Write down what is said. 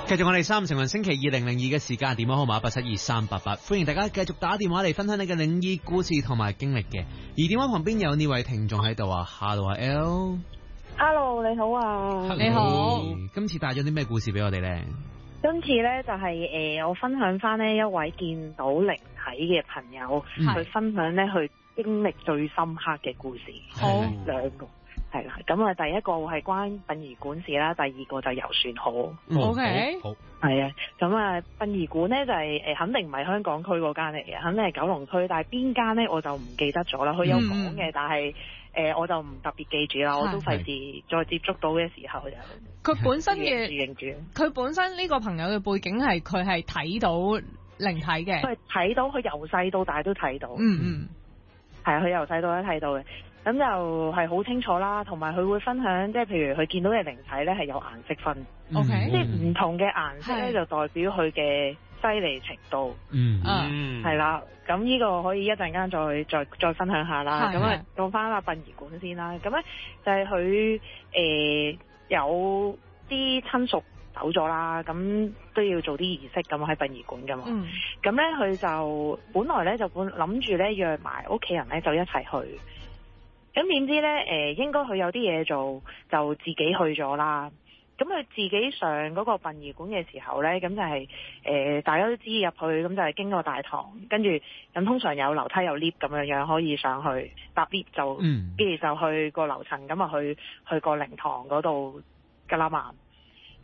繼續我哋3成運星期2002嘅時間，電話號碼872388，歡迎大家繼續打電話嚟分享你嘅靈異故事同埋經歷嘅。而電話旁邊有呢位聽眾喺度啊 ，Hello L，Hello 你好啊， 你好，今次帶咗啲咩故事俾我哋咧？ 今次咧就係我分享翻呢一位見到靈體嘅朋友，去分享咧佢經歷最深刻嘅故事，好兩個。係啦，咁啊，第一個係關殯儀館事啦，第二個就遊船河。 OK， 好， 係啊，咁啊，殯儀館咧就係肯定唔係香港區嗰間嚟嘅，肯定係九龍區，但係邊間咧我就唔記得咗啦。佢有講嘅，但係我就唔特別記住啦，我都費事再接觸到嘅時候就。 佢本身嘅，佢本身呢個朋友嘅背景係佢係睇到靈體嘅， 佢睇到，佢由細到大都睇到。係啊，佢由細到大都睇到嘅。咁就係好清楚啦，同埋佢會分享，即係譬如佢見到嘅靈體咧係有顏色分，OK，即係唔同嘅顏色咧就代表佢嘅犀利程度，係啦。咁呢個可以一陣間再分享下啦。咁啊，講翻啦殯儀館先啦。咁咧就係佢有啲親屬走咗啦，咁都要做啲儀式咁喺殯儀館噶嘛。咁咧佢就本來咧就諗住咧約埋屋企人咧就一齊去。咁點知咧，應該佢有啲嘢做，就自己去咗啦。咁佢自己上嗰個殯儀館嘅時候咧，咁就係大家都知入去，咁就係經過大堂，跟住咁通常有樓梯有 lift 咁樣可以上去搭 lift 就，跟住就去個樓層咁啊去個靈堂嗰度㗎啦嘛。